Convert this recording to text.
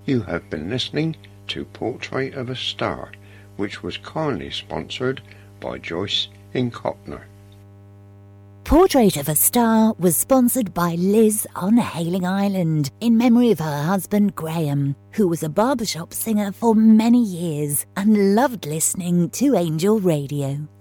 You have been listening to Portrait of a Star, which was kindly sponsored by Joyce in Copner. Portrait of a Star was sponsored by Liz on Hayling Island in memory of her husband Graham, who was a barbershop singer for many years and loved listening to Angel Radio.